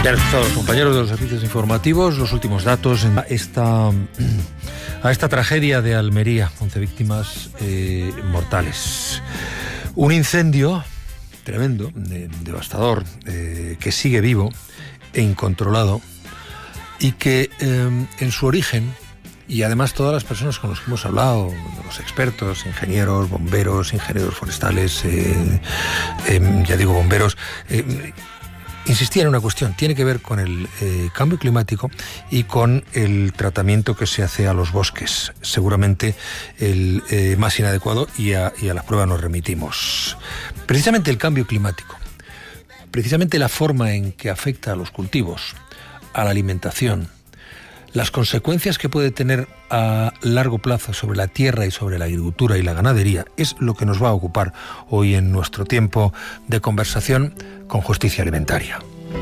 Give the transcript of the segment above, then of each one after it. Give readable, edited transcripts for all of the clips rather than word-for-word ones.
Ya han escuchado los compañeros de los servicios informativos los últimos datos a esta tragedia de Almería, 11 víctimas mortales. Un incendio tremendo, devastador, que sigue vivo e incontrolado y que en su origen, y además todas las personas con las que hemos hablado, los expertos, ingenieros, bomberos, ingenieros forestales, ya digo bomberos, insistía en una cuestión, tiene que ver con el cambio climático y con el tratamiento que se hace a los bosques, seguramente el más inadecuado, y a la prueba nos remitimos. Precisamente el cambio climático, precisamente la forma en que afecta a los cultivos, a la alimentación, las consecuencias que puede tener a largo plazo sobre la tierra y sobre la agricultura y la ganadería, es lo que nos va a ocupar hoy en nuestro tiempo de conversación con Justicia Alimentaria.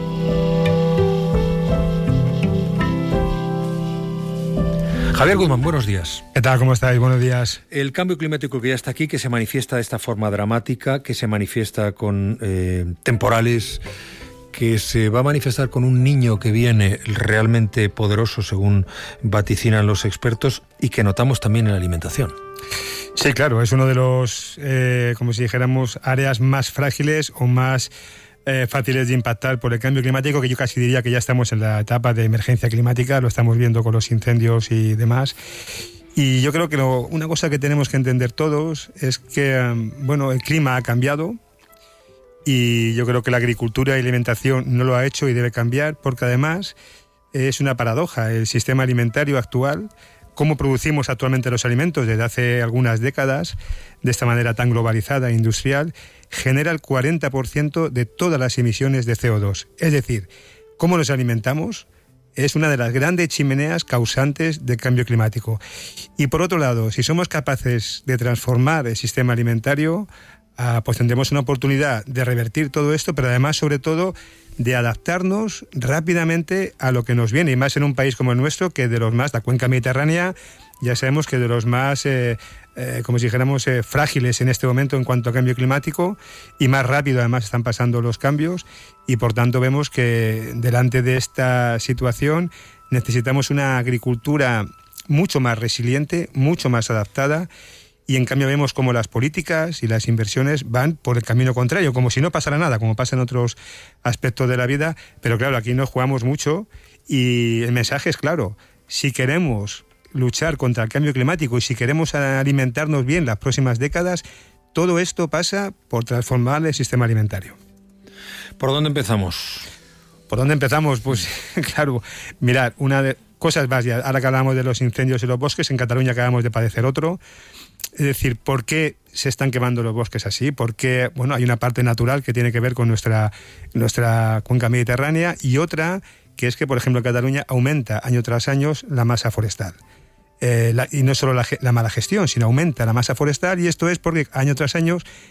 Javier Guzmán, buenos días. ¿Qué tal? ¿Cómo estáis? Buenos días. El cambio climático que ya está aquí, que se manifiesta de esta forma dramática, que se manifiesta con temporales, que se va a manifestar con un niño que viene realmente poderoso, según vaticinan los expertos, y que notamos también en la alimentación. Sí, claro, es uno de los, como si dijéramos, áreas más frágiles o más fáciles de impactar por el cambio climático, que yo casi diría que ya estamos en la etapa de emergencia climática, lo estamos viendo con los incendios y demás. Y yo creo que una cosa que tenemos que entender todos es que, el clima ha cambiado. Y yo creo que la agricultura y la alimentación no lo ha hecho y debe cambiar, porque además es una paradoja. El sistema alimentario actual, cómo producimos actualmente los alimentos desde hace algunas décadas, de esta manera tan globalizada e industrial, genera el 40% de todas las emisiones de CO2. Es decir, cómo nos alimentamos es una de las grandes chimeneas causantes del cambio climático. Y por otro lado, si somos capaces de transformar el sistema alimentario, pues tendremos una oportunidad de revertir todo esto, pero además, sobre todo, de adaptarnos rápidamente a lo que nos viene, y más en un país como el nuestro, que de los más, la cuenca mediterránea, ya sabemos que de los más, como si dijéramos, frágiles en este momento en cuanto a cambio climático, y más rápido además están pasando los cambios, y por tanto vemos que delante de esta situación necesitamos una agricultura mucho más resiliente, mucho más adaptada. Y en cambio vemos como las políticas y las inversiones van por el camino contrario, como si no pasara nada, como pasa en otros aspectos de la vida. Pero claro, aquí nos jugamos mucho y el mensaje es claro. Si queremos luchar contra el cambio climático y si queremos alimentarnos bien las próximas décadas, todo esto pasa por transformar el sistema alimentario. ¿Por dónde empezamos? ¿Por dónde empezamos? Pues claro, mirad, una de cosas básicas. Ahora que hablamos de los incendios en los bosques, en Cataluña acabamos de padecer otro. Es decir, ¿por qué se están quemando los bosques así? Porque, hay una parte natural que tiene que ver con nuestra cuenca mediterránea, y otra que es que, por ejemplo, en Cataluña aumenta año tras año la masa forestal. Y no solo la mala gestión, sino aumenta la masa forestal, y esto es porque año tras año